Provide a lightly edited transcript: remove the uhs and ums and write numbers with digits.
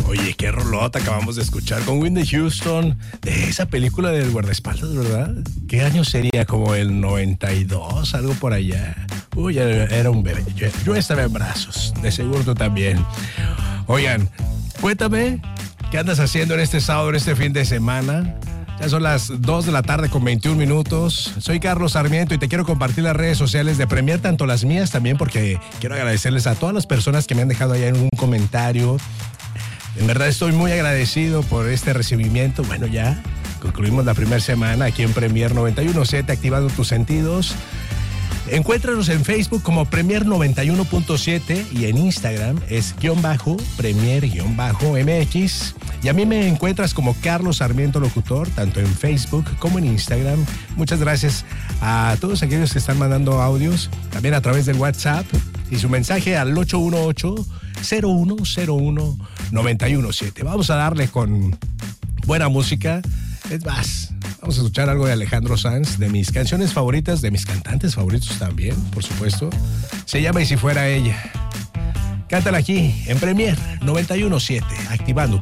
Oye, qué rolota acabamos de escuchar con Whitney Houston, de esa película del guardaespaldas, ¿verdad? ¿Qué año sería? Como el 92, algo por allá. Uy, era un bebé. Yo estaba en brazos, de seguro tú también. Oigan, cuéntame, ¿qué andas haciendo en este sábado, en este fin de semana? Ya son las 2 de la tarde con 21 minutos. Soy Carlos Sarmiento y te quiero compartir las redes sociales de Premier, tanto las mías también, porque quiero agradecerles a todas las personas que me han dejado allá en un comentario. En verdad estoy muy agradecido por este recibimiento. Bueno, ya concluimos la primera semana aquí en Premier 91.7, activando tus sentidos. Encuéntranos en Facebook como Premier 91.7 y en Instagram es _Premier_MX. Y a mí me encuentras como Carlos Sarmiento Locutor, tanto en Facebook como en Instagram. Muchas gracias a todos aquellos que están mandando audios, también a través del WhatsApp, y su mensaje al 818-0101-917. Vamos a darle con buena música. Es más, vamos a escuchar algo de Alejandro Sanz, de mis canciones favoritas, de mis cantantes favoritos también, por supuesto. Se llama Y si fuera ella. Cántala aquí en Premier 91.7, activando